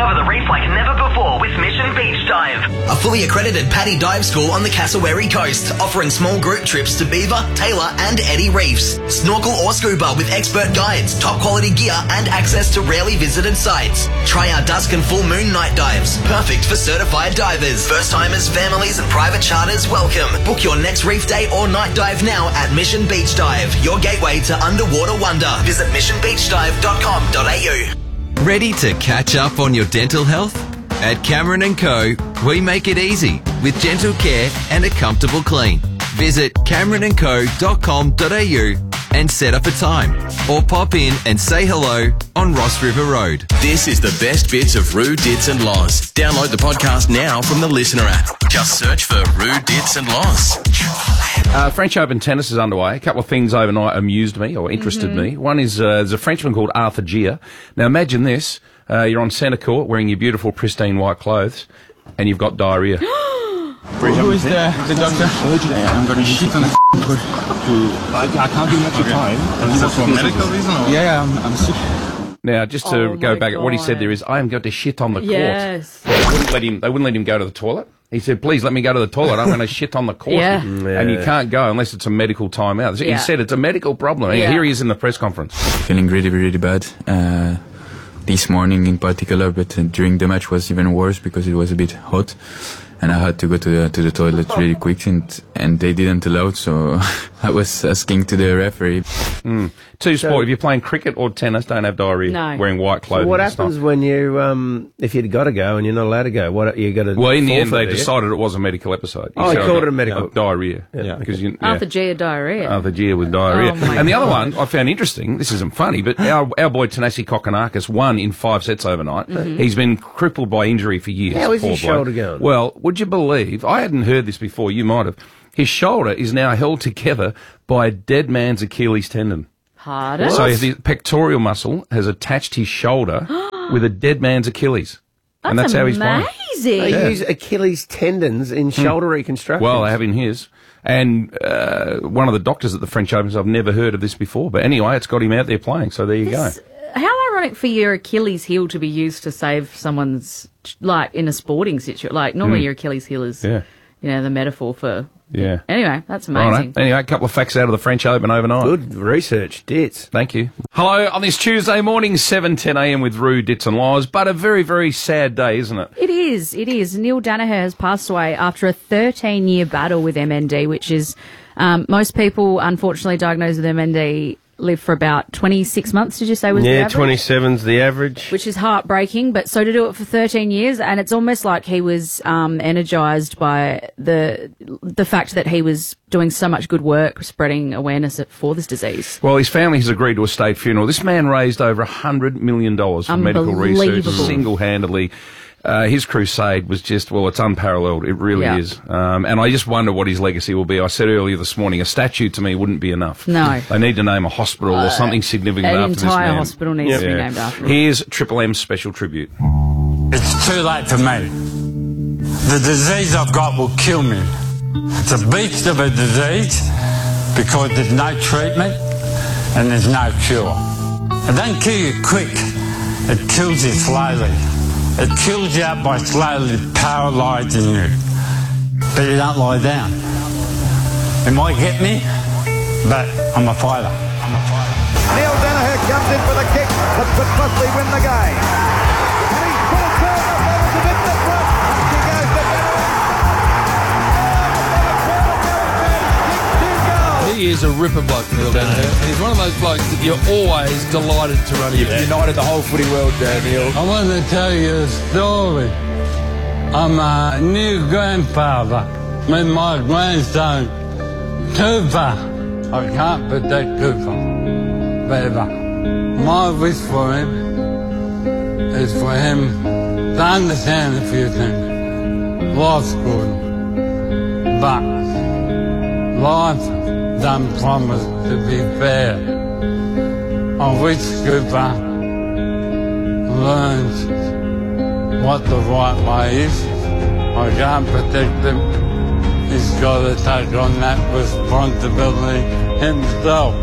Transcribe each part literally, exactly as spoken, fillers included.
Discover the reef like never before with Mission Beach Dive. A fully accredited PADI dive school on the Cassowary coast, offering small group trips to Beaver, Taylor and Eddie reefs. Snorkel or scuba with expert guides, top quality gear and access to rarely visited sites. Try our dusk and full moon night dives, perfect for certified divers. First timers, families and private charters welcome. Book your next reef day or night dive now at Mission Beach Dive, your gateway to underwater wonder. Visit mission beach dive dot com dot a u. Ready to catch up on your dental health? At Cameron and Co, we make it easy with gentle care and a comfortable clean. Visit cameron and co dot com dot a u and set up a time, or pop in and say hello on Ross River Road. This is the best bits of Roo, Dits and Loz. Download the podcast now from the Listener app. Just search for Roo, Dits and Loz. Uh, French Open tennis is underway. A couple of things overnight amused me or interested mm-hmm. me. One is uh, there's a Frenchman called Arthur Gia. Now imagine this. Uh, you're on centre court wearing your beautiful pristine white clothes and you've got diarrhoea. Who is the, the doctor? I'm going to shit on the court. I can't give much time. Is that for medical reason? Or? Yeah, yeah, I'm, I'm sick. Now, just to oh go back, God. what he said there is, I am going to shit on the court. Yes. They wouldn't let him, they wouldn't let him go to the toilet. He said, please let me go to the toilet. I'm going to shit on the court. Yeah. Yeah. And you can't go unless it's a medical timeout. He Yeah. said it's a medical problem. Yeah. Here he is in the press conference. Feeling really, really bad. Uh, this morning in particular, but uh, during the match was even worse because it was a bit hot. And I had to go to the to the toilet really quick, and and they didn't allow it, so I was asking to the referee. Mm. Two So- sport, if you're playing cricket or tennis, don't have diarrhea. No. Wearing white clothing. So what It's not- happens when you, um, if you've got to go and you're not allowed to go? What you got to? Well, in the end, they forfeit, do you? decided it was a medical episode. Oh, he said, called "I've it a got, medical- you know, diarrhea. Yeah. Because you, yeah. Arthur Gia diarrhea. Arthur Gia with diarrhea. Oh, my and the other God. one I found interesting, this isn't funny, but our, our boy Tanasi Kokonakis won in five sets overnight. Mm-hmm. He's been crippled by injury for years. How is poor his bloke. shoulder going? Well, would you believe, I hadn't heard this before, you might have, his shoulder is now held together by a dead man's Achilles tendon. Pardon? So the pectoral muscle has attached his shoulder with a dead man's Achilles. That's and that's how he's playing. amazing. They Yeah. use Achilles tendons in shoulder reconstruction. Well, they have in his. And uh, one of the doctors at the French Open said, I've never heard of this before. But anyway, it's got him out there playing, so there you This- go. How ironic for your Achilles heel to be used to save someone's, like, in a sporting situation. Like, normally your Achilles heel is, Yeah. you know, the metaphor for... Yeah. Anyway, that's Righto. amazing. Anyway, a couple of facts out of the French Open overnight. Good research, Dits. Thank you. Hello, on this Tuesday morning, seven ten a m with Roo, Dits and Loz, but a very, very sad day, isn't it? It is, it is. Neil Danaher has passed away after a thirteen-year battle with M N D, which is, um, most people, unfortunately, diagnosed with M N D live for about twenty-six months, did you say was the Yeah, average? twenty-seven's the average. Which is heartbreaking, but so to do it for thirteen years, and it's almost like he was um, energised by the the fact that he was doing so much good work spreading awareness for this disease. Well, his family has agreed to a state funeral. This man raised over one hundred million dollars for medical research Unbelievable. single-handedly. Uh, his crusade was just, well, it's unparalleled. It really Yeah. is. Um, and I just wonder what his legacy will be. I said earlier this morning, a statue to me wouldn't be enough. No. They need to name a hospital or something significant An after this entire man. hospital needs to be named after him. Here's Triple M's special tribute. It's too late for me. The disease I've got will kill me. It's a beast of a disease because there's no treatment and there's no cure. It don't kill you quick. It kills you slowly. It kills you out by slowly paralysing you. But you don't lie down. It might get me, but I'm a fighter. I'm a fighter. Neil Danaher comes in for the kick that could possibly win the game. And he's put a turn up there to hit the front. He goes to Danaher. He is a ripper bloke, Neil Danaher. And he's one of those blokes that you're always delighted to run into. You've united the whole footy world there, Neil. I want to tell you a story. I'm a new grandfather with my grandson, Cooper. I can't predict Cooper, but my wish for him is for him to understand a few things. Life's good, but life doesn't promise to be fair. I wish Cooper learns what the right way is. I can't protect him. He's got to take on that responsibility himself.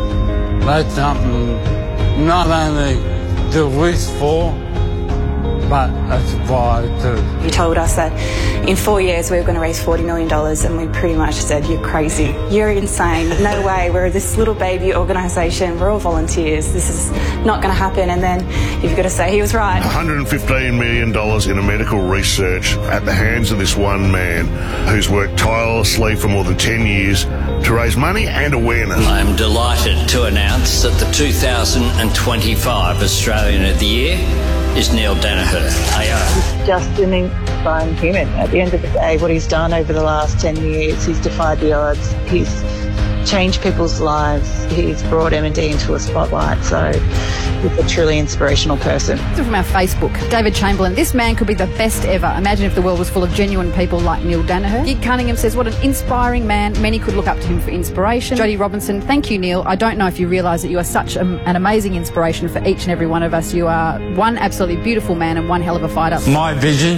That's something not only to wish for, but that's what I do. He told us that in four years we were going to raise forty million dollars, and we pretty much said, you're crazy. You're insane. No way. We're this little baby organisation. We're all volunteers. This is not going to happen. And then you've got to say he was right. one hundred fifteen million dollars in a medical research at the hands of this one man who's worked tirelessly for more than ten years to raise money and awareness. I'm delighted to announce that the two thousand twenty-five Australian of the Year is Neil Danaher, A O. He's just an inspiring human. At the end of the day, what he's done over the last ten years, he's defied the odds. He's changed people's lives. He's brought M and D into a spotlight. So he's a truly inspirational person. From our Facebook, David Chamberlain, this man could be the best ever. Imagine if the world was full of genuine people like Neil Danaher. Gig Cunningham says, what an inspiring man. Many could look up to him for inspiration. Jodie Robinson, thank you, Neil. I don't know if you realise that you are such a, an amazing inspiration for each and every one of us. You are one absolutely beautiful man and one hell of a fighter. My vision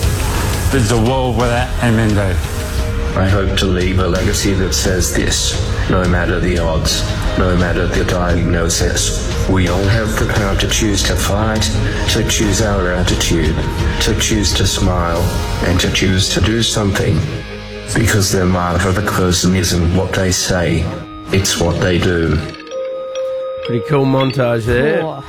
is a world without M and D. I hope to leave a legacy that says this: no matter the odds, no matter the diagnosis, we all have the power to choose to fight, to choose our attitude, to choose to smile, and to choose to do something. Because their mark of a person isn't what they say, it's what they do. Pretty cool montage there. Oh.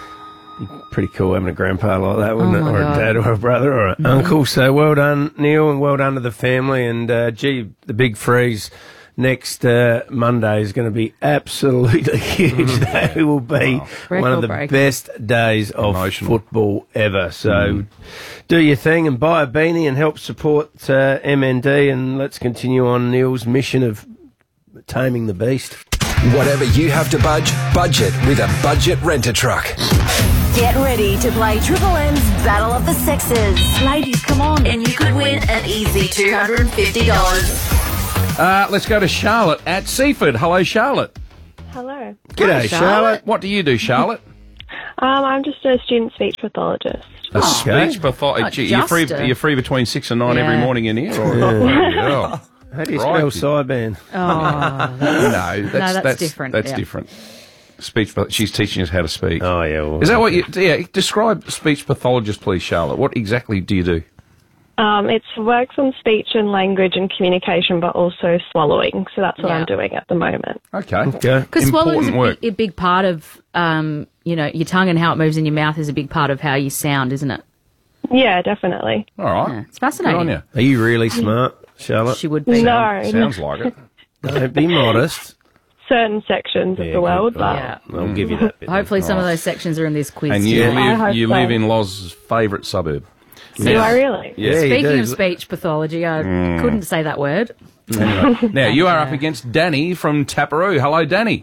Pretty cool having a grandpa like that, wouldn't Oh it? my Or God. a dad or a brother or an Mhm. uncle. So well done, Neil, and well done to the family. And, uh, gee, the big freeze next uh, Monday is going to be absolutely huge. That will be one of the Record-breaking. best days of football ever. So do your thing and buy a beanie and help support uh, M N D, and let's continue on Neil's mission of taming the beast. Whatever you have to budge, budget with a budget rent-a-truck. Get ready to play Triple M's Battle of the Sexes. Ladies, come on, and you could win an easy two hundred fifty dollars. Uh, let's go to Charlotte at Seaford. Hello, Charlotte. Hello. G'day, Hi, Charlotte. What do you do, Charlotte? Um, I'm just a student speech pathologist. A speech pathologist. Oh, You're free, just a- you're free between six and nine Yeah. every morning in here? Or, Yeah. Yeah. How do you Right. spell Cyban? Oh, no, that's, that's that's different, That's yeah. different. Speech. path- She's teaching us how to speak. Oh yeah. Well, Is that what you? Yeah. Describe speech pathologist, please, Charlotte. What exactly do you do? Um, it works on speech and language and communication, but also swallowing. So that's what Yeah. I'm doing at the moment. Okay. Okay. Because swallowing is a Important work. big, a big part of, um, you know, your tongue and how it moves in your mouth is a big part of how you sound, isn't it? Yeah, definitely. All right. Yeah, it's fascinating. Good on you. Are you really smart, Charlotte? She would be. No. Sounds like it. Don't be modest. Certain sections of the world, but Yeah. I'll give you that bit. Hopefully some of those sections are in this quiz. And you I live hope you so. live in Loz's favourite suburb. do I really? Yeah. you Speaking do. of speech pathology, I Mm. couldn't say that word. Anyway. Now you are up against Danny from Taparoo. Hello, Danny.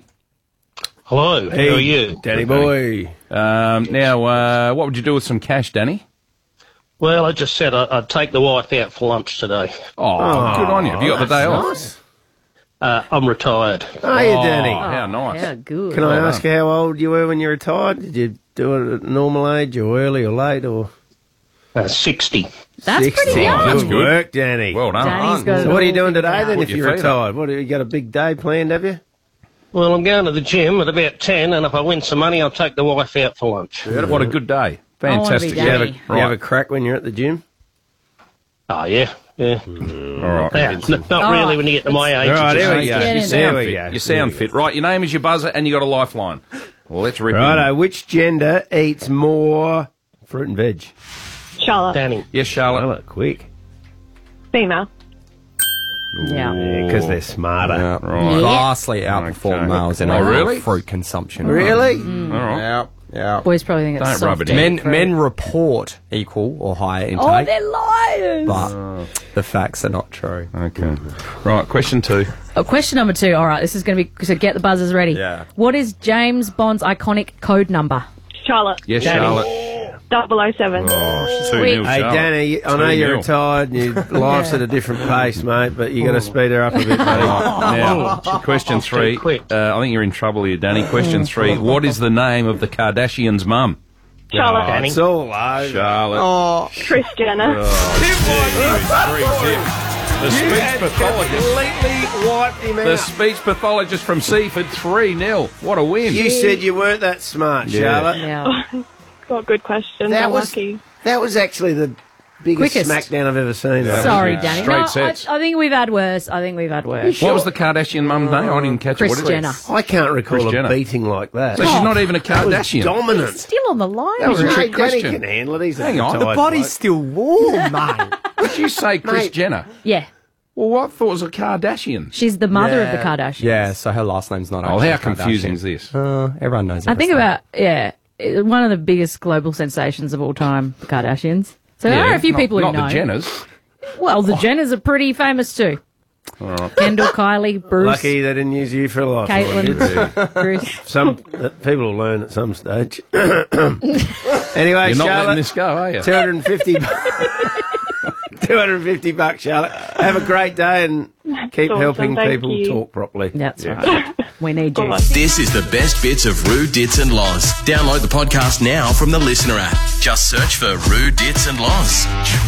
Hello, Hey, how are you? Danny boy? Um, now, uh, what would you do with some cash, Danny? Well, I just said I, I'd take the wife out for lunch today. Oh, good on you. Have you got the day off? Nice. Uh, I'm retired. Are you, Oh, Danny? how nice. Yeah, good. Can I Well ask done. how old you were when you retired? Did you do it at normal age, or early, or late, or Uh, sixty. That's sixty? pretty young. That's Good good. work, Danny. Well done. Danny's got it So what are you all doing figured today out. then? Put If your you're feet up. retired, what have you got a big day planned? Have you? Well, I'm going to the gym at about ten, and if I win some money, I'll take the wife out for lunch. What a good day. wanna be Fantastic. Danny. You have, a, Danny. you have a crack when you're at the gym? Oh, yeah, yeah. All right. Yeah, n- not All really right. when you get to my age. All right, it's here just- we go. Get in You there. sound we fit. go. You sound fit. Right, your name is your buzzer and you got a lifeline. Well, let's rip in. Righto, which gender eats more fruit and veg? Charlotte. Danny. Yes, Charlotte. Charlotte, quick. Female. Yeah. Because they're smarter. Yeah. Right. Vastly outperform Okay. males in Oh, overall really? fruit consumption. Really? Mm. All right. Yeah, yeah. Boys probably think it's Don't soft rub it to in. Men eat fruit. men report equal or higher intake, Oh, they're liars. but the facts are not true. Okay. Right, question two. Oh, question number two. All right, this is going to be, so get the buzzers ready. Yeah. What is James Bond's iconic code number? Charlotte. Yes, Danny. Charlotte. double oh seven. Oh, two Sweet. nil, Hey, Charlotte. Danny, I know two you're nil. retired and your life's at a different pace, mate, but you got to speed her up a bit, buddy. Now, question three. quick. Uh, I think you're in trouble here, Danny. Question three. What is the name of the Kardashians' mum? Charlotte. Danny. It's all over. Charlotte. Oh, Kris Jenner. The speech pathologist. Completely wiped him The out. speech pathologist from Seaford, three nil. What a win. You said you weren't that smart, Yeah. Charlotte. Yeah. Got good question. That I'm was- lucky. That was actually the biggest Quickest. smackdown I've ever seen. Sorry, Danny. Straight No, I, sets. I think we've had worse. I think we've had worse. What was the Kardashian mum's name? I didn't catch Kris it. What is it? Jenner. I can't recall Kris a Jenner. beating like that. So she's not even a That was Kardashian. dominant. Still on the line. That was a Mate, trick Danny question. can handle it. He's Hang a on, tired the Body's bloke. still warm, mate. Did you say Kris Mate. Jenner? Yeah. Well, what I thought was a Kardashian. She's the mother Yeah. of the Kardashians. Yeah, so her last name's not Oh, actually how Kardashian. confusing is this? Uh, everyone knows I think everything. about, yeah, it- one of the biggest global sensations of all time, the Kardashians. So there are a few not, people who not know. the Jenners. Well, the Jenners are pretty famous too. All right. Kendall, Kylie, Bruce, Lucky they didn't use you for a life. Caitlin, Bruce. Some uh, people will learn at some stage. Anyway, You're not Charlotte, letting this go, are you? two hundred fifty two hundred fifty bucks, Charlotte. Have a great day and keep Awesome, helping thank people you. talk properly. That's right. We need you. This is the best bits of Roo, Dits and Loz. Download the podcast now from the Listener app. Just search for Roo, Dits and Loz.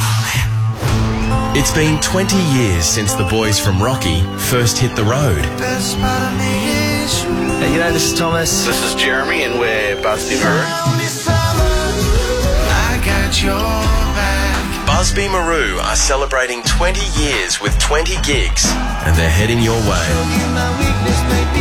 It's been twenty years since the boys from Rocky first hit the road. Hey, you know, this is Thomas. This is Jeremy, and we're Busby Maroon. I got your back. Busby Maroon are celebrating twenty years with twenty gigs, and they're heading your way.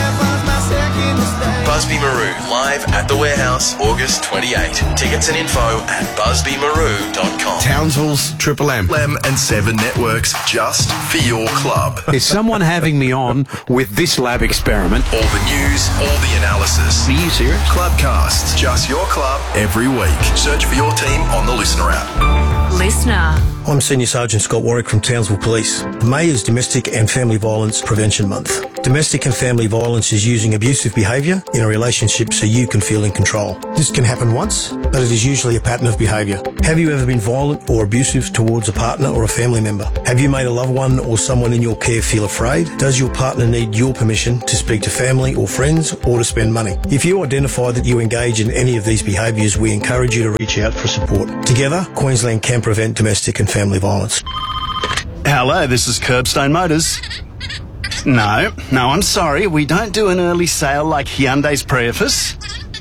Busby Maroon live at the Warehouse, August twenty-eighth. Tickets and info at busby maroon dot com. Townsville's Triple M. M and Seven networks just for your club. Is someone having me on with this lab experiment? All the news, all the analysis. Are you serious? Clubcasts, just your club every week. Search for your team on the Listener app. Listener. I'm Senior Sergeant Scott Warwick from Townsville Police. May is Domestic and Family Violence Prevention Month. Domestic and family violence is using abusive behaviour in a relationship so you can feel in control. This can happen once, but it is usually a pattern of behaviour. Have you ever been violent or abusive towards a partner or a family member? Have you made a loved one or someone in your care feel afraid? Does your partner need your permission to speak to family or friends or to spend money? If you identify that you engage in any of these behaviours, we encourage you to reach out for support. Together, Queensland can prevent domestic and family violence. Hello, this is Curbstone Motors. No, no, I'm sorry. We don't do an early sale like Hyundai's Prius.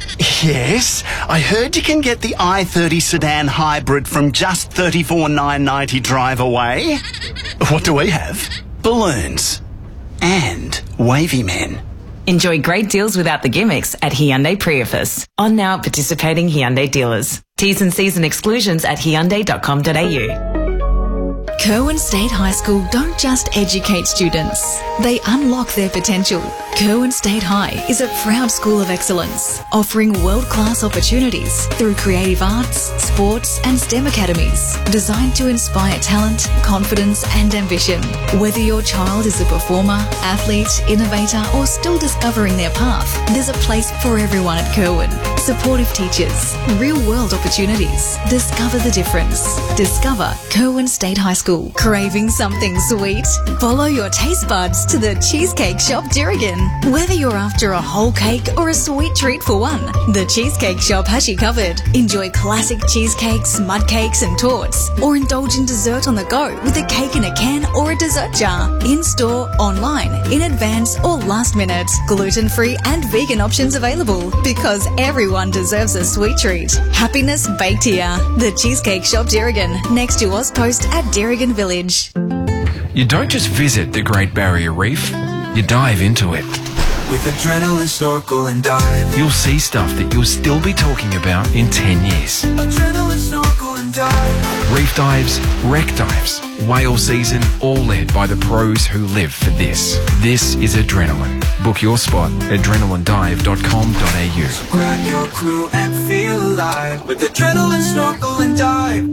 Yes, I heard you can get the i thirty sedan hybrid from just thirty-four thousand nine hundred ninety drive away. What do we have? Balloons. And wavy men. Enjoy great deals without the gimmicks at Hyundai Prius. On now at participating Hyundai dealers. T's and C's and exclusions at hyundai dot com dot a u. Kerwin State High School don't just educate students, they unlock their potential. Kerwin State High is a proud school of excellence, offering world-class opportunities through creative arts, sports and STEM academies, designed to inspire talent, confidence and ambition. Whether your child is a performer, athlete, innovator or still discovering their path, there's a place for everyone at Kerwin. Supportive teachers, real-world opportunities. Discover the difference. Discover Kerwin State High School. Craving something sweet? Follow your taste buds to the Cheesecake Shop Dirrigan. Whether you're after a whole cake or a sweet treat for one, the Cheesecake Shop has you covered. Enjoy classic cheesecakes, mud cakes and torts, or indulge in dessert on the go with a cake in a can or a dessert jar. In-store, online, in advance or last minute. Gluten-free and vegan options available because everyone deserves a sweet treat. Happiness baked here. The Cheesecake Shop Dirrigan, next to Ozpost at Dirrigan Village. You don't just visit the Great Barrier Reef, you dive into it. With adrenaline, snorkel and dive. You'll see stuff that you'll still be talking about in ten years. Adrenaline, snorkel and dive. Reef dives, wreck dives, whale season, all led by the pros who live for this. This is Adrenaline. Book your spot at adrenaline dive dot com dot a u. So grab your crew and feel alive with adrenaline, snorkel and dive.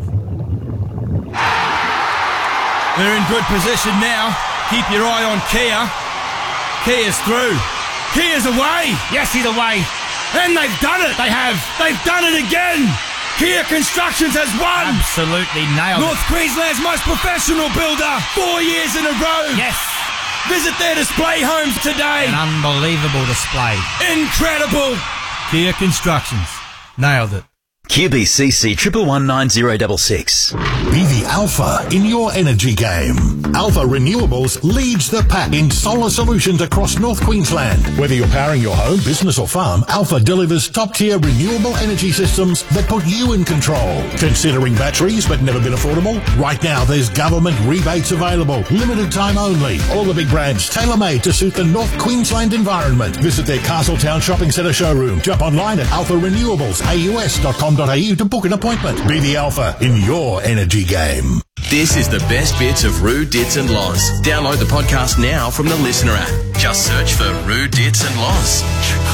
They're in good position now. Keep your eye on Kia. Kia's through. Kia's away. Yes, he's away. And they've done it. They have. They've done it again. Kia Constructions has won. Absolutely nailed North it. Queensland's most professional builder. Four years in a row. Yes. Visit their display homes today. An unbelievable display. Incredible. Kia Constructions. Nailed it. Q B C C one one nine zero six six. Be the alpha in your energy game. Alpha Renewables leads the pack in solar solutions across North Queensland. Whether you're powering your home, business or farm, Alpha delivers top-tier renewable energy systems that put you in control. Considering batteries but never been affordable? Right now there's government rebates available. Limited time only. All the big brands tailor-made to suit the North Queensland environment. Visit their Castletown Shopping Centre showroom. Jump online at alpha renewables a u s dot com dot a u to book an appointment. Be the alpha in your energy game. This is the best bits of Roo, Dits and Loz. Download the podcast now from the Listener app. Just search for Roo, Dits and Loz.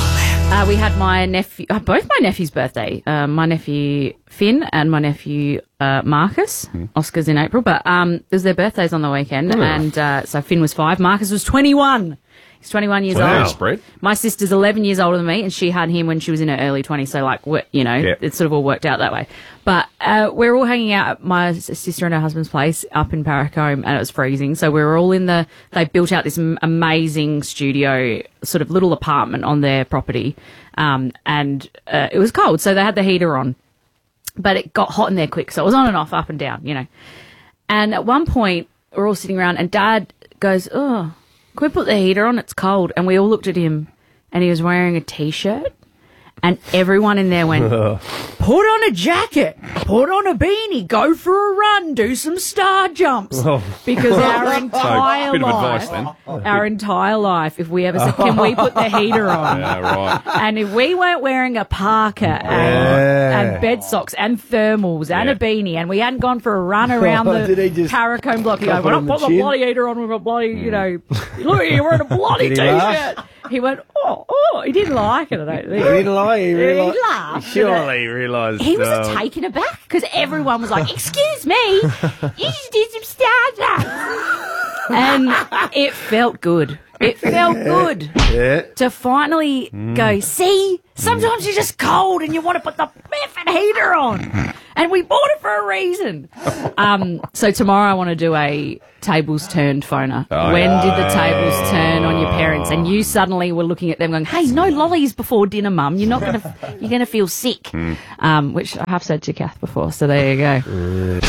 Uh, we had my nephew, uh, both my nephew's birthday. Uh, my nephew Finn and my nephew uh, Marcus. Mm. Oscar's in April, but um, it was their birthdays on the weekend, oh. and uh, so Finn was five, Marcus was twenty-one. He's twenty-one years wow. old. Spread. My sister's eleven years older than me, and she had him when she was in her early twenties. So, like, you know, yeah. it sort of all worked out that way. But uh, we're all hanging out at my sister and her husband's place up in Parracombe, and it was freezing. So we were all in the. They built out this amazing studio, sort of little apartment on their property, um, and uh, it was cold, so they had the heater on. But it got hot in there quick, so it was on and off, up and down, you know. And at one point, we're all sitting around, and Dad goes, "Oh, can we put the heater on? It's cold." And we all looked at him, and he was wearing a T-shirt, and everyone in there went, "Put on a jacket, put on a beanie, go for a run, do some star jumps." Oh. Because our entire so, life, advice, our entire life, if we ever said, "Can we put the heater on?" Yeah, right. And if we weren't wearing a parka and, Yeah. and bed socks and thermals and Yeah. a beanie, and we hadn't gone for a run around Oh, did he the just Parracombe block, he drop goes, it "We're on not the putting the chin?" bloody heater on with a bloody, you know, look, you're wearing a bloody Did he laugh? T-shirt." He went, "Oh, oh," he didn't like it, I don't think. He didn't like it. He, He realised- laughed. Surely he realised. He was uh, taken aback because everyone was like, "Excuse me, you just did some star jumps." And it felt good. It felt good Yeah. to finally Mm. go, "See, sometimes you're just cold and you want to put the effing heater on." And we bought it for a reason. Um, so tomorrow I want to do a tables turned phoner. Oh, when yeah. did the tables turn on your parents? And you suddenly were looking at them going, "Hey, no lollies before dinner, Mum. You're not going to, you're going to feel sick." Mm. Um, which I have said to Kath before. So there you go.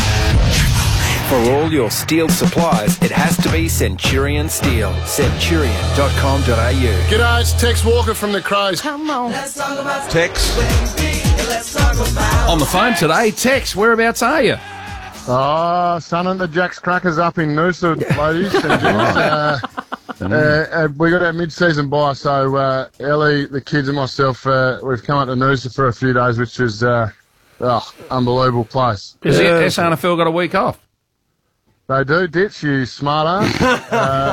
For all your steel supplies, it has to be Centurion Steel. Centurion dot com dot a u. G'day, it's Tex Walker from the Crows. Come on. Tex. On the phone today, Tex, whereabouts are you? Oh, son and the Jack's Crackers up in Noosa, ladies and gents. Uh, uh, uh, we got our mid-season bye, so uh, Ellie, the kids and myself, uh, we've come up to Noosa for a few days, which is uh, oh, unbelievable place. Has the Yeah. S A N F L got a week off? They do, Ditch, you smart ass. uh,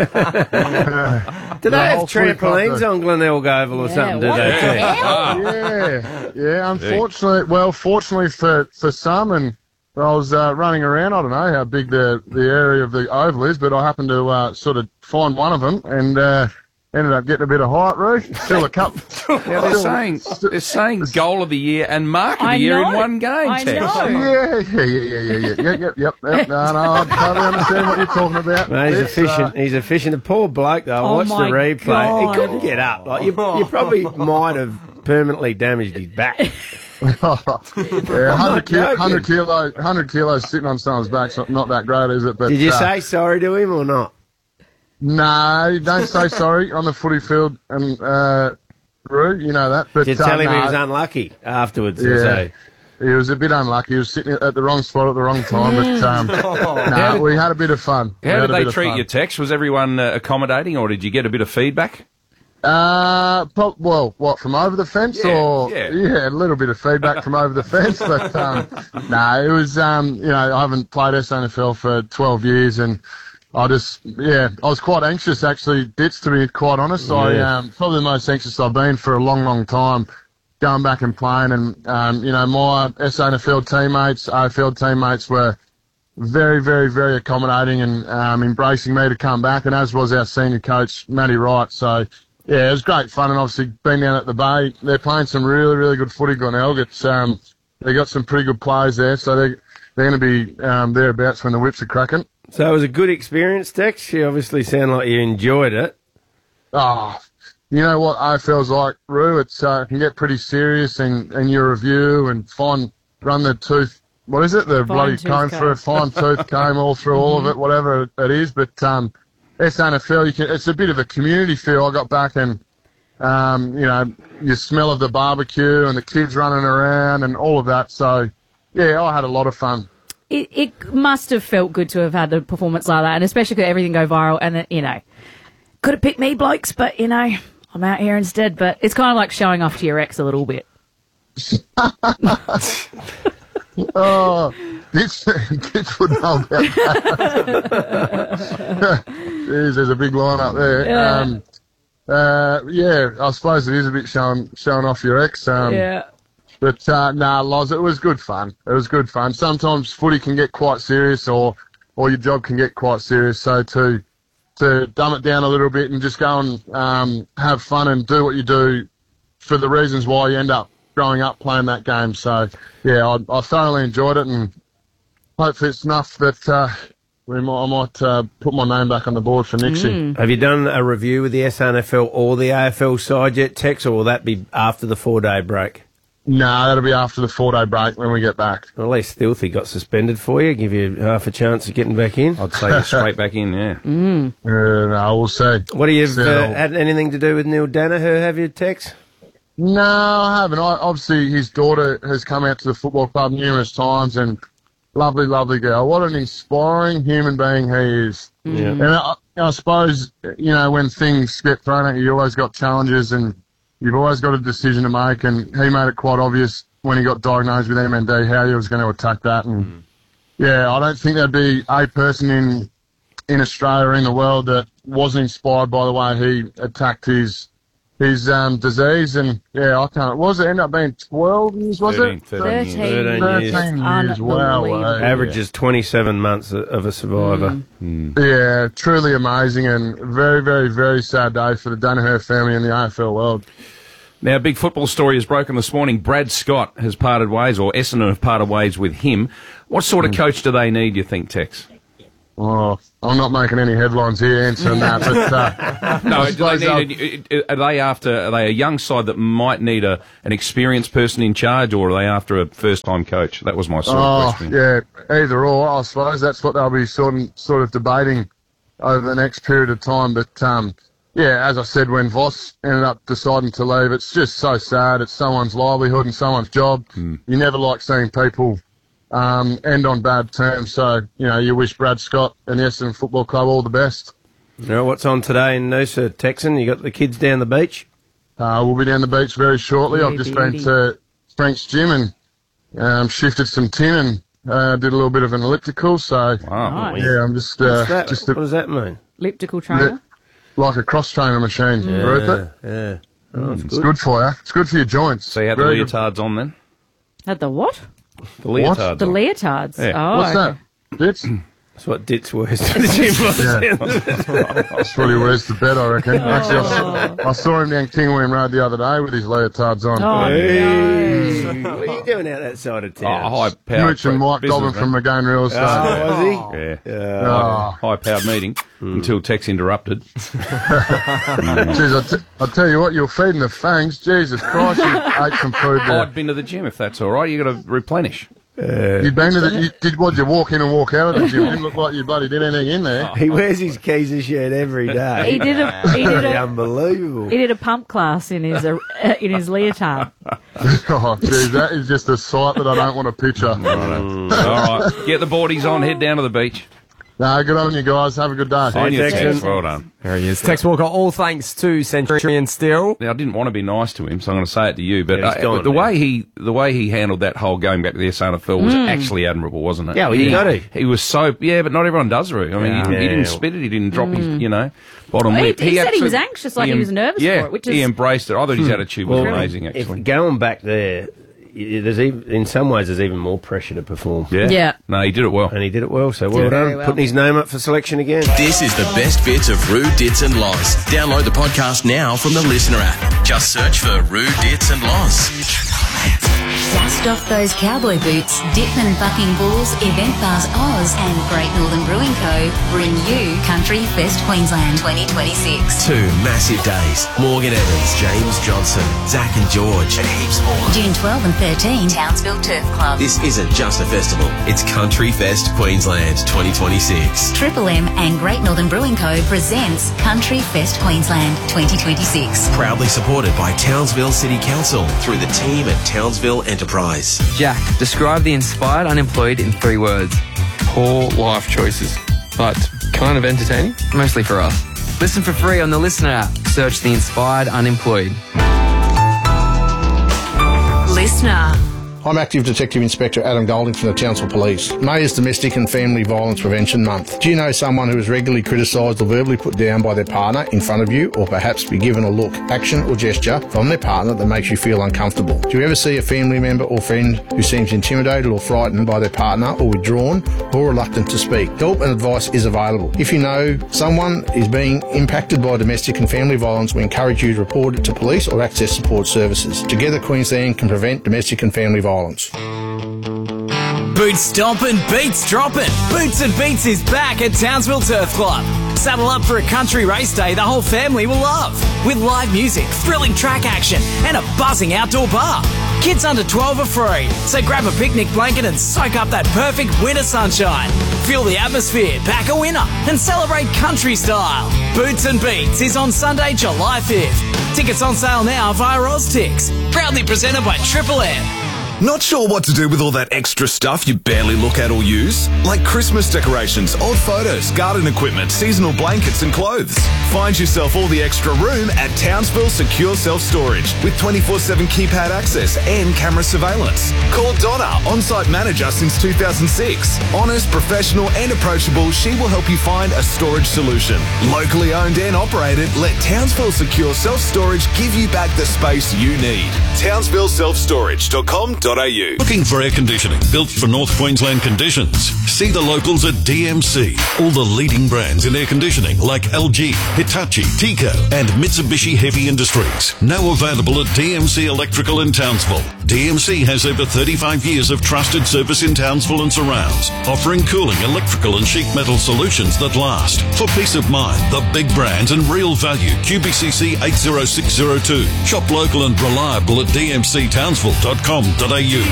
Do the they have whole footy club trampolines do. on Glenelg Oval or Yeah, something? Do what they? the too? hell? yeah, yeah. Unfortunately, well, fortunately for, for some, and I was uh, running around. I don't know how big the the area of the oval is, but I happened to uh, sort of find one of them and uh, ended up getting a bit of height, Ruth. Still a cup. Yeah, they're saying they're saying goal of the year and mark of the I year know. in one game, I Tex. know. Yeah, yeah, yeah, yeah, yeah, yeah, yep, yep, yep. yep. No, no, I totally understand what you're talking about. No, he's It's, efficient. uh, He's efficient. The poor bloke, though. I Oh watched the my replay. God. He couldn't get up. Like you, you probably might have permanently damaged his back. yeah, one hundred, kilo, joking. one hundred kilo, one hundred kilos sitting on someone's back's not, not that great, is it? But Did you uh, say sorry to him or not? no? Don't say sorry on the footy field, and uh, Roo, you know that. But Did you tell uh, him he no, was unlucky afterwards? Yeah. or so? He was a bit unlucky. He was sitting at the wrong spot at the wrong time. But um, How no, did- we had a bit of fun. We How had did a they bit of treat fun. you, Tex? Was everyone uh, accommodating, or did you get a bit of feedback? Uh, pro- well, what, from over the fence, Yeah, or yeah. a little bit of feedback from over the fence, but um, no, it was um, you know, I haven't played S A N F L for twelve years, and I just yeah, I was quite anxious actually, Ditz, to be quite honest. I Yeah. um, probably the most anxious I've been for a long, long time, going back and playing, and um, you know, my S A N F L teammates, A F L teammates were very, very, very accommodating and um, embracing me to come back, and as was our senior coach, Matty Wright. So, yeah, it was great fun, and obviously being down at the Bay, they're playing some really, really good footy, Glenelg. It's um, they got some pretty good players there, so they they're going to be um, thereabouts when the whips are cracking. So it was a good experience, Tex. You obviously sound like you enjoyed it. Oh, you know what A F L's like, Roo. It's uh, it can get pretty serious, and, and your review and fine, run the tooth. What is it? The Fine bloody tooth comb comb. through, fine tooth comb all through all of it, whatever it is. But um, S N F L, you can, it's a bit of a community feel. I got back and um, you know, you smell of the barbecue and the kids running around and all of that. So yeah, I had a lot of fun. It, it must have felt good to have had a performance like that, and especially because everything go viral. And then, you know, could have picked me, blokes, but you know, I'm out here instead. But it's kind of like showing off to your ex a little bit. Oh, Ditch, Ditch would know about that. Jeez, there's a big line up there. Yeah. Um, uh, yeah, I suppose it is a bit showing showing off your ex. Um, Yeah. But uh, nah, Loz, it was good fun. It was good fun. Sometimes footy can get quite serious, or or your job can get quite serious. So to to dumb it down a little bit and just go and um, have fun and do what you do for the reasons why you end up growing up playing that game. So yeah, I, I thoroughly enjoyed it, and hopefully it's enough that uh, we might, I might uh, put my name back on the board for next year. Have you done a review with the S N F L or the A F L side yet, Tex, or will that be after the four-day break? No, that'll be after the four-day break when we get back. Well, at least Filthy got suspended for you, give you half a chance of getting back in. I'd say straight back in, yeah. Mm. Uh, no, we'll see. What do you So- uh, had anything to do with Neil Danaher, have you, Tex? No, I haven't. I, obviously, his daughter has come out to the football club numerous times, and lovely, lovely girl. What an inspiring human being he is. Yeah. And I, I suppose, you know, when things get thrown at you, you always got challenges, and you've always got a decision to make, and he made it quite obvious when he got diagnosed with M N D how he was going to attack that. And mm. yeah, I don't think there'd be a person in in Australia or in the world that wasn't inspired by the way he attacked his his um, disease. And yeah, I can't. Was it end up being twelve years? Was thirteen, it thirteen, thirteen thirteen years. years. Wow. eh? Averages twenty-seven months of a survivor. Mm. Yeah, truly amazing, and very, very, very sad day for the Danaher family and the A F L world. Now, a big football story has broken this morning. Brad Scott has parted ways, or Essendon have parted ways with him. What sort of coach do they need, you think, Tex? Oh, I'm not making any headlines here answering that, but uh, No, I do they suppose need a, are they after? Are they a young side that might need a an experienced person in charge, or are they after a first-time coach? That was my sort oh, of question. yeah, either or. I suppose that's what they'll be sort of, sort of debating over the next period of time. But um, yeah, as I said, when Voss ended up deciding to leave, it's just so sad. It's someone's livelihood and someone's job. Mm. You never like seeing people um, end on bad terms. So, you know, you wish Brad Scott and the Essendon Football Club all the best. You know, what's on today in Noosa, Texan? You got the kids down the beach? Uh, we'll be down the beach very shortly. Yeah, I've just beauty. been to Frank's gym and um, shifted some tin and uh, did a little bit of an elliptical. So, wow. Nice. yeah, I'm just... Uh, What's that? just a, what does that mean? Elliptical trainer. like a cross-trainer machine, Yeah, Rupert. yeah. Oh, Mm, it's it's good. good for you. It's good for your joints. So you had the Very good. leotards on then? Had the what? The leotards The on. leotards. Yeah. Oh, What's okay. that? Bits? That's what Ditz wears to the gym. Yeah. That's what he wears to bed, I reckon. Oh. Actually, I saw, I saw him down King William Road the other day with his leotards on. Oh, Hey. no. What are you doing out that side of Oh, town? high-powered Mitch and Mike business, Goblin from man. McGain Real Estate. Oh, was he? Yeah. Yeah. Oh. High-powered meeting until Tex interrupted. Jeez, I, t- I tell you what, you're feeding the fangs. Jesus Christ, you ate some food there. I'd been to the gym, if that's all right. you got to replenish. You'd been to the, you did what, you walk in and walk out of the gym? It didn't look like you bloody did anything in there. He wears his Keezer shirt every day. He did a he did a Unbelievable. he did a pump class in his uh, in his leotard. Oh, geez, that is just a sight that I don't want to picture. All right. Get the boardies on, head down to the beach. No, good on you guys. Have a good day. On you, Tex. Well done. There he is. Tex Walker, all thanks to Centurion Steel. Now, I didn't want to be nice to him, so I'm going to say it to you. But Yeah, he's uh, gone the now. way he the way he handled that whole going back to the S N F L was Mm. actually admirable, wasn't it? Yeah, well, you he, gotta. He was so yeah, but not everyone does, Roo. I mean, he, Yeah. he didn't spit it. He didn't drop his, you know, bottom Well, he- lip. he said he absolutely- was anxious, like he em- was nervous yeah, for it, which he is- embraced it. I thought his attitude was Well, amazing. Actually, If going back there, y- there's even, in some ways there's even more pressure to perform. yeah, Yeah. No, he did it well. And he did it well, so Did well it very done. well. Putting his name up for selection again. This is the best bits of Roo, Dits and Loz. Download the podcast now from the Listener app. Just search for Roo, Dits and Loz. Just Dust off those cowboy boots. Dipman Bucking Bulls, Event Bars Oz and Great Northern Brewing Co. bring you Country Fest Queensland twenty twenty-six. Two massive days. Morgan Evans, James Johnson, Zach and George, and heaps more. June twelfth and thirteenth, Townsville Turf Club. This isn't just a festival. It's Country Fest Queensland twenty twenty-six. Triple M and Great Northern Brewing Co. presents Country Fest Queensland twenty twenty-six. Proudly supported by Townsville City Council through the team at Townsville Enterprise. Jack, describe the inspired unemployed in three words. Poor life choices, but kind of entertaining. Mostly for us. Listen for free on the Listener app. Search the inspired unemployed. Listener. I'm Active Detective Inspector Adam Golding from the Townsville Police. May is Domestic and Family Violence Prevention Month. Do you know someone who is regularly criticised or verbally put down by their partner in front of you, or perhaps be given a look, action or gesture from their partner that makes you feel uncomfortable? Do you ever see a family member or friend who seems intimidated or frightened by their partner, or withdrawn or reluctant to speak? Help and advice is available. If you know someone is being impacted by domestic and family violence, we encourage you to report it to police or access support services. Together, Queensland can prevent domestic and family violence. Boots stomping, beats dropping. Boots and Beats is back at Townsville Turf Club. Saddle up for a country race day the whole family will love. With live music, thrilling track action, and a buzzing outdoor bar. Kids under twelve are free, so grab a picnic blanket and soak up that perfect winter sunshine. Feel the atmosphere, back a winner, and celebrate country style. Boots and Beats is on Sunday, July fifth. Tickets on sale now via Oztix. Proudly presented by Triple M. Not sure what to do with all that extra stuff you barely look at or use? Like Christmas decorations, old photos, garden equipment, seasonal blankets and clothes. Find yourself all the extra room at Townsville Secure Self-Storage with twenty-four seven keypad access and camera surveillance. Call Donna, on-site manager since two thousand six. Honest, professional and approachable, she will help you find a storage solution. Locally owned and operated, let Townsville Secure Self-Storage give you back the space you need. townsville self storage dot com dot a u. Looking for air conditioning built for North Queensland conditions? See the locals at D M C. All the leading brands in air conditioning like L G, Hitachi, Tico and Mitsubishi Heavy Industries. Now available at D M C Electrical in Townsville. D M C has over thirty-five years of trusted service in Townsville and surrounds, offering cooling, electrical and sheet metal solutions that last. For peace of mind, the big brands and real value. Q B C C eight zero six zero two. Shop local and reliable at d m c townsville dot com dot a u.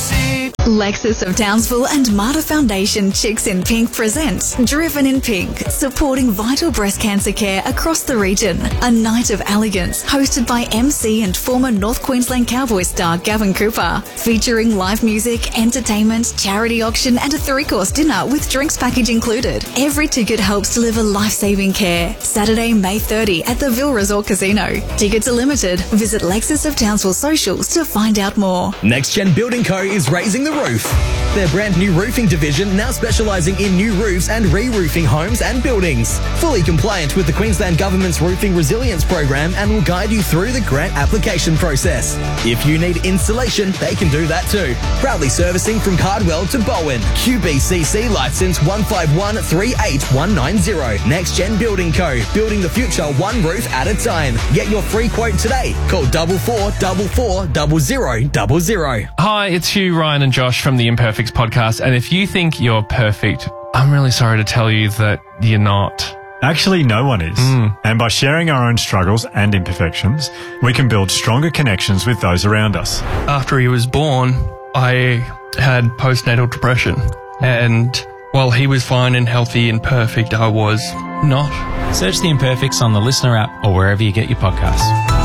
Lexus of Townsville and Marta Foundation Chicks in Pink present Driven in Pink, supporting vital breast cancer care across the region. A night of elegance hosted by M C and former North Queensland Cowboys star Gavin Cooper, featuring live music, entertainment, charity auction and a three-course dinner with drinks package included. Every ticket helps deliver life-saving care. Saturday, May thirtieth at the Ville Resort Casino. Tickets are limited. Visit Lexus of Townsville socials to find out more. Next Gen Building Co. is raising the roof. Their brand new roofing division now specialising in new roofs and re-roofing homes and buildings. Fully compliant with the Queensland Government's Roofing Resilience Program and will guide you through the grant application process. If you need installation, they can do that too. Proudly servicing from Cardwell to Bowen. Q B C C licence one five one three eight one nine zero. Next Gen Building Co. Building the future one roof at a time. Get your free quote today. Call double four double four double zero double zero. Hi, it's Hugh, Ryan and Josh from the Imperfects podcast, and if you think you're perfect, I'm really sorry to tell you that you're not. Actually, no one is. Mm. And by sharing our own struggles and imperfections, we can build stronger connections with those around us. After he was born, I had postnatal depression, and while he was fine and healthy and perfect, I was not. Search The Imperfects on the Listener app or wherever you get your podcasts.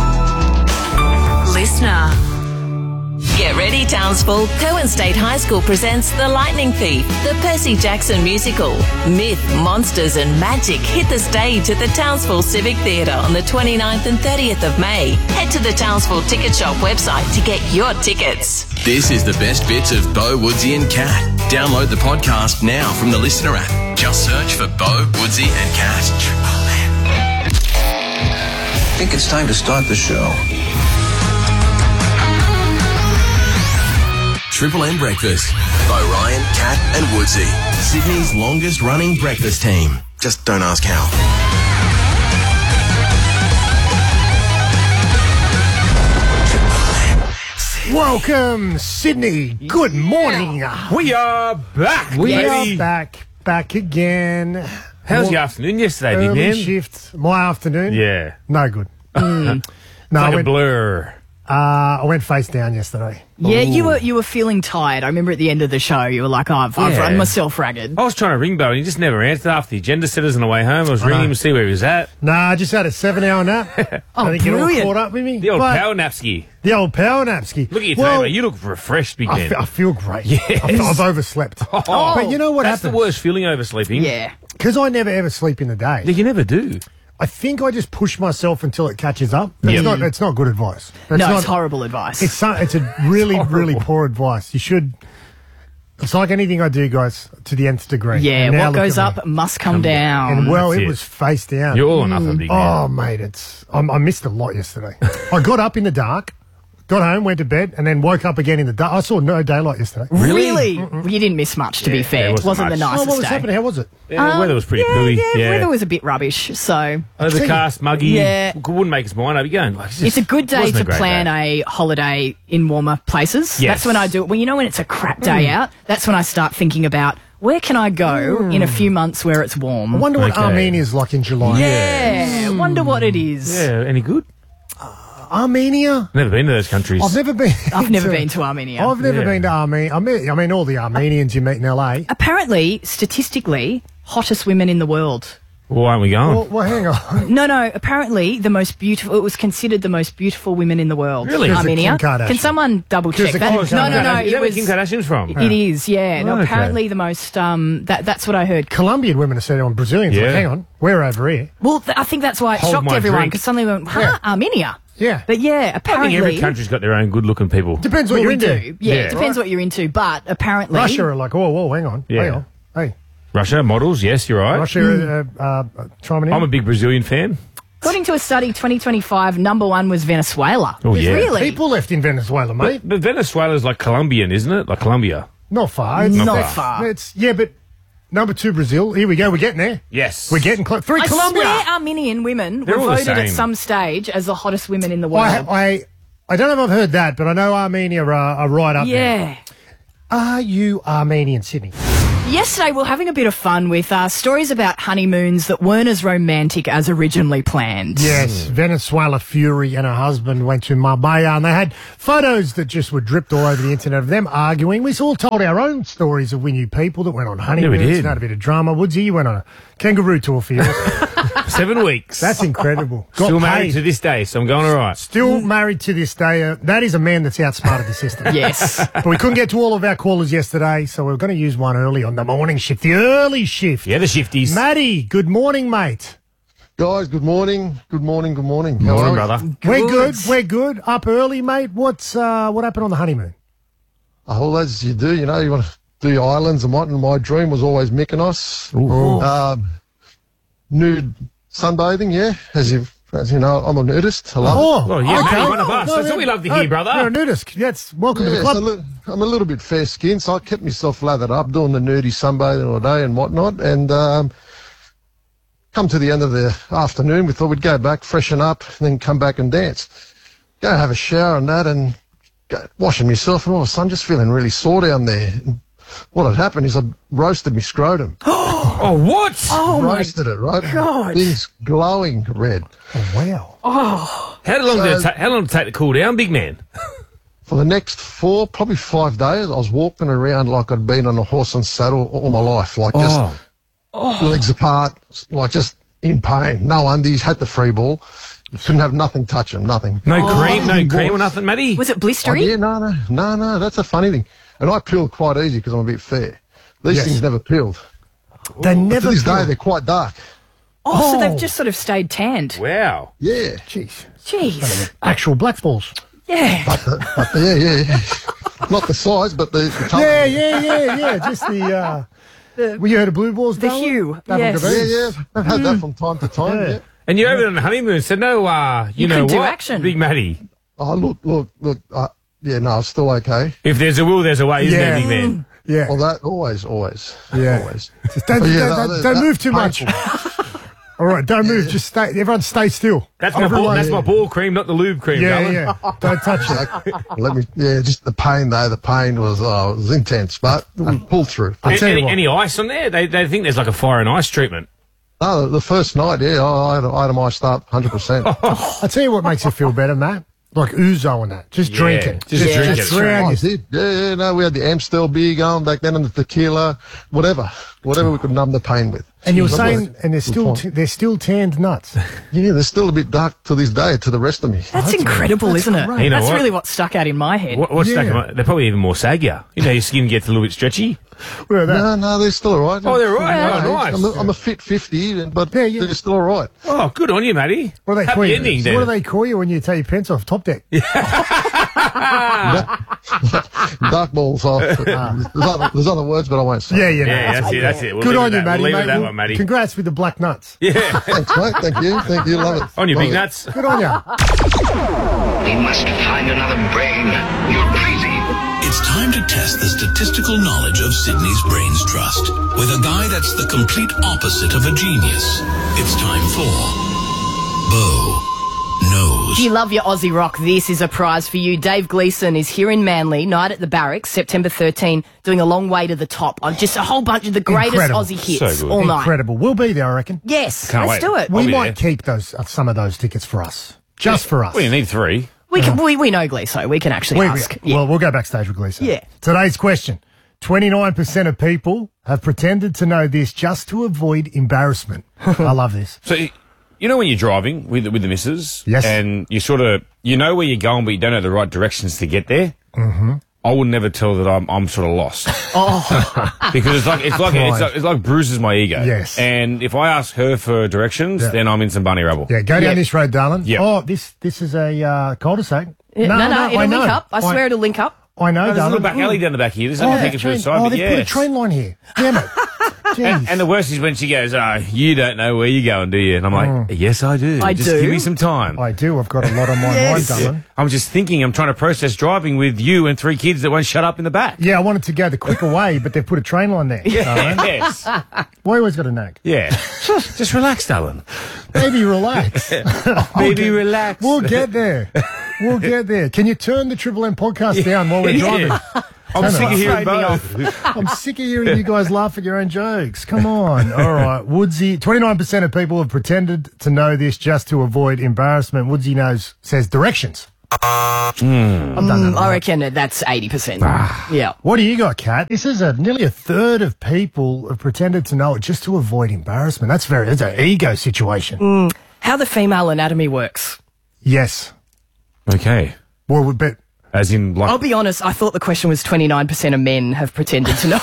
Listener. Get ready, Townsville. Cohen State High School presents The Lightning Thief, the Percy Jackson musical. Myth, monsters and magic hit the stage at the Townsville Civic Theatre on the twenty-ninth and thirtieth of May. Head to the Townsville Ticket Shop website to get your tickets. This is the best bits of Bo, Woodsy and Cat. Download the podcast now from the Listener app. Just search for Bo, Woodsy and Cat. I think it's time to start the show. Triple M Breakfast by Ryan, Cat and Woodsy. Sydney's longest running breakfast team. Just don't ask how. Welcome, Sydney. Good morning. We are back. We baby. are back, back again. How's More your afternoon yesterday, big early man? shift. My afternoon? Yeah. No good. Mm. No, like I a went, blur. uh, I went face down yesterday. Yeah, you were you were feeling tired. I remember at the end of the show, you were like, oh, I've, I've Yeah. run myself ragged. I was trying to ring Bo and he just never answered after the agenda setters on the way home. I was I ringing know. him to see where he was at. Nah, I just had a seven-hour nap. Oh, I think it all brilliant. caught up with me. The old But- power napski. The old power napski. Look at you Well, today, mate. You look refreshed, big I, man. fe- I feel great. Yes. I feel, I've overslept. Oh, but you know what That's happens? the worst feeling, oversleeping. Yeah. Because I never ever sleep in the day. You never do. I think I just push myself until it catches up. It's Yep. not. It's not good advice. It's no, not, it's horrible advice. It's so- it's a really really poor advice. You should. It's like anything I do, guys, to the nth degree. yeah, And now what look goes at me. up must come down. And well, That's it it. was face down. You're all or nothing, big man. Oh, mate, it's I'm, I missed a lot yesterday. I got up in the dark, got home, went to bed, and then woke up again in the dark. I saw no daylight yesterday. Really? Well, you didn't miss much, to Yeah, be fair. there It wasn't wasn't the much. nicest Oh, what was day. happening? How was it? Yeah, the Um, weather was pretty yeah, pooey. Yeah, Yeah. weather was a bit rubbish, so... Overcast, muggy. Yeah. Wouldn't make us mind. I'd be going. Like, It's a good day wasn't to a great plan day. a holiday in warmer places. Yes. That's when I do it. Well, you know when it's a crap day out, that's when I start thinking about where can I go in a few months where it's warm. I wonder what Okay. Armenia's like in July. Yeah, wonder what it is. Yeah, any good? Armenia? Never been to those countries. I've never been. I've never been to Armenia. I've never Yeah. been to Armenia. I mean, I mean, all the Armenians you meet in L A. Apparently, statistically, hottest women in the world. Well, why aren't we going? Well, well, hang on. No, no. Apparently, the most beautiful. It was considered the most beautiful women in the world. Really? Because of Armenia. Kim Kardashian. Can someone double check Because of that? Kim No, no, no. Kardashian. Is that It where was. Kim Kardashian's from? It is. Yeah. No, Okay. apparently, the most. Um. That that's what I heard. Colombian women are said on Brazilians. Like, Yeah. hang on, we're over here. Well, th- I think that's why it Hold shocked my everyone drink. because suddenly we went, huh, Yeah. Armenia. Yeah. But yeah, I think apparently. every country's got their own good-looking people. Depends what Well, you're we into. do. Yeah, Yeah. it depends what you're into. But apparently, Russia are like, whoa, whoa, hang on, Yeah. hang on, hey, Russia, models, yes, you're right. Russia, uh, uh, chiming in. I'm a big Brazilian fan. according to a study, twenty twenty-five, number one was Venezuela. Oh, yeah. Really? People left in Venezuela, mate. But, but Venezuela's like Colombian, isn't it? Like Colombia. Not far. It's, Not it's- far. It's yeah, but number two, Brazil. Here we go. We're getting there. Yes. We're getting close. Three, I Colombia. swear Armenian women They're were all the voted at same. some stage as the hottest women in the I, world. I, I don't know if I've heard that, but I know Armenia are, are right up there. yeah. Are you Armenian, Sydney? Yesterday, we we're having a bit of fun with uh, stories about honeymoons that weren't as romantic as originally planned. Yes, Venezuela Fury and her husband went to Marbella, and they had photos that just were dripped all over the internet of them arguing. We all told our own stories of we knew people that went on honeymoons. did. and had a bit of drama. Woodsy, you went on a kangaroo tour for yours. Seven weeks. That's incredible. Got Still married paid. to this day, so I'm going all right. Still married to this day. Uh, that is a man that's outsmarted the system. Yes. But we couldn't get to all of our callers yesterday, so we're going to use one early on the morning shift, the early shift. Yeah, the shifties. Matty, good morning, mate. Guys, good morning. Good morning. Good morning. How Morning, are we? brother. We're good. We're good. Up early, mate. What's uh, what happened on the honeymoon? Oh, well, as you do, you know, you want to do islands and what. And my dream was always Mykonos. Um, nude sunbathing, yeah. As you, as you know, I'm a nudist. I love Oh, it. Well, yeah, okay. mate, one of us. No, That's no, what we love to no, hear, brother. You're a nudist. Yes, welcome to the Yeah, club. so look, I'm a little bit fair skinned, so I kept myself lathered up, doing the nudie sunbathing all day and whatnot. And um, come to the end of the afternoon, we thought we'd go back, freshen up, and then come back and dance. Go have a shower and that, and go washing myself, and all of a sudden just feeling really sore down there. And what had happened is I roasted my scrotum. Oh, what? Oh, my roasted it, right? God. Things glowing red. Oh, wow. Oh. How long So- did it ta- how long did it take to cool down, big man? For the next four, probably five days, I was walking around like I'd been on a horse and saddle all my life, like just Oh. legs apart, like just in pain. No undies, had the free ball. Couldn't have nothing touching, nothing. No Oh. cream, no cream or nothing, Matty? Was it Oh, blistery? yeah, no, no, no, no, that's a funny thing. And I peel quite easy because I'm a bit fair. These Yes. things never peeled. They But never. to this day, peeled. they're quite dark. Oh, so Oh. they've just sort of stayed tanned. Wow. Yeah. Jeez. Jeez. Actual black balls. Yeah. But, the, but the, yeah, yeah, yeah. Not the size, but the, the colour. Yeah, yeah, yeah, yeah. Just the. Uh, well, you heard of blue balls, The Darwin? hue, Double yes. debate. Yeah, yeah. I've had that from time to time, Yeah. yeah. And you're over on the honeymoon, so no, uh, you, You know couldn't do what? action. Big Matty. Oh, look, look, look. Uh, yeah, no, it's still okay. If there's a will, there's a way, isn't Yeah. there, big man? Yeah. Well, that always, always, Yeah. always. Just don't But yeah, don't, that- don't, that- don't move too much. painful. All right, don't move. Just stay. Everyone stay still. That's my ball, Everyone- that's my ball cream, not the lube cream, Yeah, darling. yeah. Don't touch it. Let me, yeah, just the pain though. The pain was, oh, it was intense, but I pulled through. I'll tell you Any, what. any ice on there? They, they think there's like a fire and ice treatment. No, the first night, yeah, I had, I had them iced up, hundred percent. I'll tell you what makes you feel better, Matt. Like ouzo and that. Just Yeah, drink it. just Just, drink just it. drown I your- did. Yeah, yeah, no, we had the Amstel beer going back then and the tequila, whatever, whatever we could numb the pain with. And you were Lovely. saying, and they're Good still, fun. t- they're still tanned nuts. Yeah, they're still a bit dark to this day, to the rest of me. That's incredible, that's isn't it? great. You know That's what? really what stuck out in my head. What, what's Yeah. stuck in my- They're probably even more saggier. You know, your skin gets a little bit stretchy. Well, that, No, no, they're still all right. Oh, they're all right. Yeah, Oh, nice. I'm, a, I'm a fit fifty, but Yeah, yeah. they're still all right. Oh, good on you, Matty. what do they Happy call you? ending, then. What do they call you when you take your pants off? Top deck. Dark balls off. there's, other, there's other words, but I won't say. Yeah, yeah. no, Yeah, that's it. That's it. We'll Good leave on it you, that. Matty. We'll leave mate. it that Well, one, Matty. Congrats with the black nuts. Yeah. Thanks, mate. Thank you. Thank you. Love it. On your Love big it. nuts. Good on you. We must find another brain. You're crazy. It's time to test the statistical knowledge of Sydney's Brains Trust with a guy that's the complete opposite of a genius. It's time for Bo Knows. Do you love your Aussie rock? This is a prize for you. Dave Gleeson is here in Manly, Night at the Barracks, September thirteenth, doing a long way to the top of just a whole bunch of the greatest Incredible. Aussie hits So good. all night. Incredible. We'll be there, I reckon. Yes, Can't let's wait. do it. I'll We be might there. keep those uh, some of those tickets for us. Just for us. Well, you need three. We can. We, we know Gleeso. We can actually We- ask. we- Yeah. Well, we'll go backstage with Gleeson. Yeah. Today's question. twenty-nine percent of people have pretended to know this just to avoid embarrassment. I love this. So, you know when you're driving with, with the missus? Yes. And you sort of, you know where you're going, but you don't know the right directions to get there? Mm-hmm. I will never tell that I'm, I'm sort of lost. Oh. Because it's like, it's like, it's like, it's like bruises my ego. Yes. And if I ask her for directions, Yeah. then I'm in some bunny rubble. Yeah, go down Yeah. this road, darling. Yeah. Oh, this this is a uh, cul-de-sac. no, no, it'll I link know. up. I swear it'll link up. I know, There's a darling. little back alley down the back here. There's Oh, nothing they taken for the side, oh, but they put a yes. train line here. Damn it. Jeez. And, and the worst is when she goes, oh, you don't know where you're going, do you? And I'm like, yes, I do. I Just do. give me some time. I do. I've got a lot on my Yes. mind, darling. I'm just thinking, I'm trying to process driving with you and three kids that won't shut up in the back. Yeah, I wanted to go the quicker way, but they've put a train line there. darling. Yes. Boy, always got a nag. Yeah. Just relax, darling. Baby, relax. Baby, relax. We'll get there. We'll get there. Can you turn the Triple M podcast down while we're driving? Yeah. I'm Turn sick it of hearing Throw me both. I'm sick of hearing you guys laugh at your own jokes. Come on. All right. Woodsy, twenty-nine percent of people have pretended to know this just to avoid embarrassment. Woodsy knows, says directions. I've done that. Mm, I right. reckon that that's eighty percent. Ah. Yeah. What do you got, Kat? This is a nearly a third of people have pretended to know it just to avoid embarrassment. That's very, that's an ego situation. Mm. How the female anatomy works. Yes. Okay. Well, we bet. As in, like, I'll be honest, I thought the question was twenty-nine percent of men have pretended to know.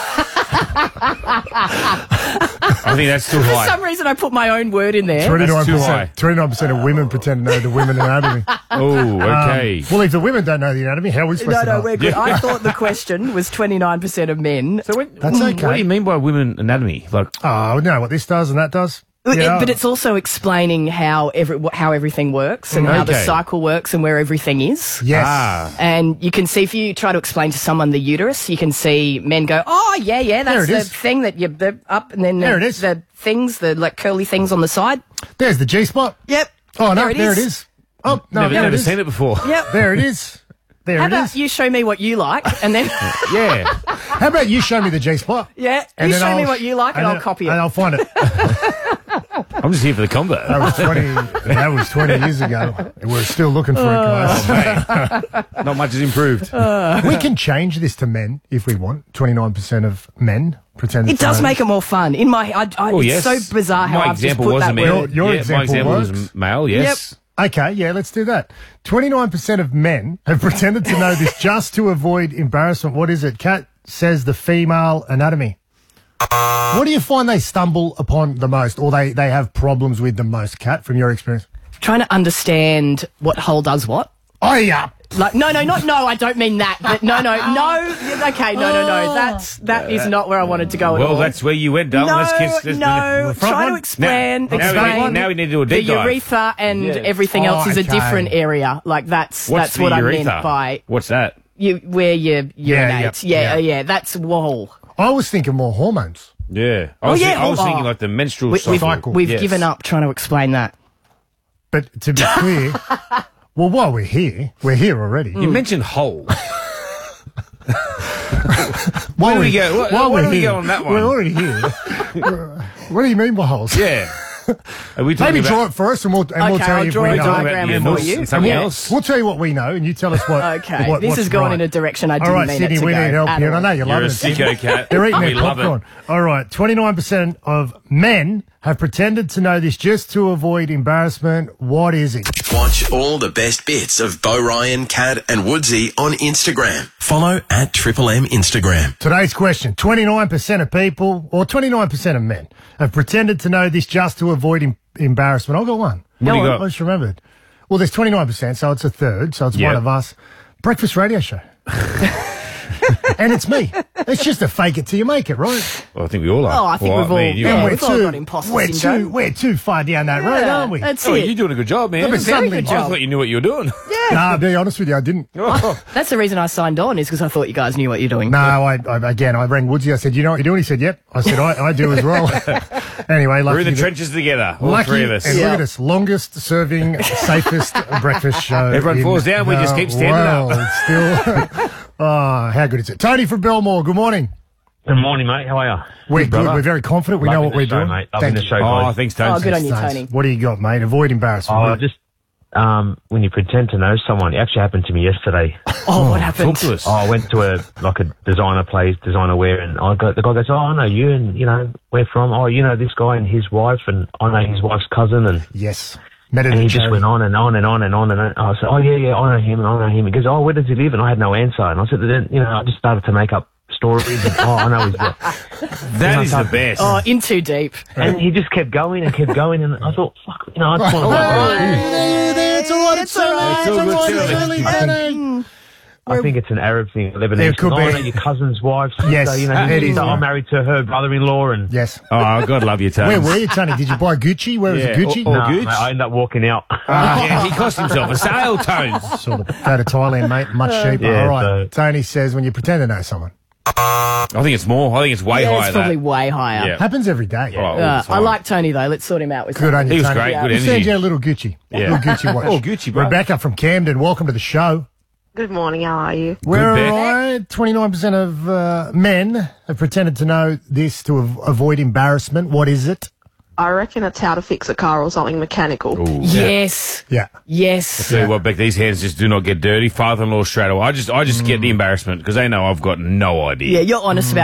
I think that's too For high. some reason, I put my own word in there. twenty-nine too high. percent, twenty-nine percent of women pretend to know the women anatomy. Oh, okay. Um, well, if the women don't know the anatomy, how are we supposed No, to no, know? we're good. Yeah. I thought the question was twenty-nine percent of men. So when, That's okay. What do you mean by women anatomy? Like, Oh, we know what this does and that does. It- Yeah. But it's also explaining how every wh- how everything works and how the Okay. cycle works and where everything is. Yes. ah, And you can see, if you try to explain to someone the uterus, you can see men go, oh, yeah, yeah, There that's it the is. thing that you're the, up, and then There the, it is. the things, the like curly things on the side. There's the G spot. Yep. Oh, no, There it there is. it is. Oh, no, never, there never it is. seen it before. Yep. There it is. There How it about is. you show me what you like, and then Yeah. How about you show me the G spot? yeah, And you then show me I'll- what you like, and, then- I'll copy it. And I'll find it. I'm just here for the combo. That was twenty. That was twenty years ago. We're still looking for it, guys. Not much has improved. We can change this to men if we want. Twenty-nine percent of men pretend. It does make it more fun. In my, I, I, Oh, it's yes. so bizarre how my I've example just put was that a male. word. Your- your yeah, example my example works. was male, yes. Okay, yeah, let's do that. Twenty-nine percent of men have pretended to know this just to avoid embarrassment. What is it? Kat says the female anatomy. What do you find they stumble upon the most, or they, they have problems with the most, Kat, from your experience? Trying to understand what hole does what. Oh, yeah. Like, no, no, not no. I don't mean that. But no, no, no. Okay, no, no, no. That's that is not where I wanted to go at Well, all. that's where you went, darling. No, Let's kiss. Let's no. the front Try one. to explain. Now, now, explain we, now we need to do a the deep dive. urethra and Yeah. everything Oh, else is a okay. different area. Like that's What's that's the what urethra? I meant by What's that? you where you Yeah, urinate. yeah, Yeah, yeah, yeah. That's whoa. I was thinking more hormones. Yeah. I Oh, was, yeah, think- I was oh, thinking oh. like the menstrual We, we've cycle. we've Yes. given up trying to explain that. But to be clear, well, while we're here, we're here already. You mentioned whole. While do we we- go? What- while where we're do we here- go on that one? We're already here. What do you mean by holes? Yeah. Are we talking Maybe about draw it for us, and we'll, and we'll Okay, tell I'll you if draw we a know. diagram Yeah, for no, you. something Yeah. else. We'll tell you what we know, and you tell us what. Okay, what, this what's has gone right. in a direction I didn't All right, mean Sydney, it to we go need help at here. I all. know you're You're loving a it. sicko, Cat. They're eating We their love it. popcorn. All right, twenty-nine percent of men have pretended to know this just to avoid embarrassment. What is it? Watch all the best bits of Bo Ryan, Cat and Woodsy on Instagram. Follow at Triple M Instagram. Today's question, twenty-nine percent of people, or twenty-nine percent of men, have pretended to know this just to avoid em- embarrassment. I've got one. What do you No, got? I just remembered. Well, there's twenty-nine percent, so it's a third, so it's Yep. one of us. Breakfast radio show. And it's me. It's just a fake it till you make it, right? Well, I think we all are. Oh, I think Well, we've all- me and you yeah, are. we're we've all too, got imposter we're syndrome. too, we're too far down that road, Yeah, aren't we? that's Oh, it. you're doing a good job, man. Yeah, but Very suddenly- good I job. thought you knew what you were doing. Nah, to be honest with you, I didn't. Oh. That's the reason I signed on, is because I thought you guys knew what you're doing. No, I, I again, I rang Woodsy. I said, "You know what you're doing?" He said, "Yep." I said, "I, I do as well." Anyway, lucky We're in the that- trenches together, all lucky, three of us. And Yeah. look at us, longest serving, safest breakfast show. Everyone in falls down, we just the keep standing up. world. Still, oh, how good is it? Tony from Belmore. Good morning. Good morning, mate. How are you? We're good. brother. We're very confident. We know Loving what we're the show, doing. mate. Loving Thank the you. show, Oh, guys. thanks, Tony. Oh, good on you, Thanks. Tony. What do you got, mate? Avoid embarrassment. Oh, just um, when you pretend to know someone, it actually happened to me yesterday. Oh, what happened? Talk to us. Oh, I went to a like a designer place, designer wear, and I got the guy goes, "Oh, I know you, and you know where from? Oh, you know this guy and his wife, and I know his wife's cousin." And Yes. Met at and a he just charity. went on and on and on and on and on. I said, "Oh yeah, yeah, I know him, and I know him." He goes, "Oh, where does he live?" And I had no answer, and I said, "Then you know, I just started to make up stories. And, oh, I know he's That is the best. Oh, in too deep. And he just kept going and kept going, and I thought, fuck, you know, I just want to. It's all right. It's all right. It's all good, It's all Shirley. right, Tony. I think it's an Arab thing, Lebanese. It could oh, be. I know your cousin's wife. Yes, sister, you know, it his is, sister, yeah. I'm married to her brother-in-law, and Yes. Oh, God love you, Tony. Where were you, Tony? Did you buy Gucci? Where was Yeah, it Gucci? or- or- Nah, Gooch? mate, I ended up walking out. Yeah, he cost himself a sale, Tones. Sort of. Go to Thailand, mate. Much cheaper. Yeah, All right. so- Tony says when you pretend to know someone. I think it's more. I think it's way Yeah, higher. it's probably that. way higher. Yeah. Happens every day. Oh, all the Uh, I time. like Tony, though. Let's sort him out with Good on something. you, He was Tony. great. Yeah. Good He energy. sent you a little Gucci. Yeah. Little Gucci watch. Oh, Gucci, bro. Rebecca from Camden, welcome to the show. Good morning, how are you? We're Beck. all right. twenty-nine percent of uh, men have pretended to know this to av- avoid embarrassment. What is it? I reckon it's how to fix a car or something mechanical. Yes. Yeah. Yes. Tell you what, Beck, these hands just do not get dirty. Father-in-law straight away. I just, I just get the embarrassment because they know I've got no idea. Yeah, you're honest about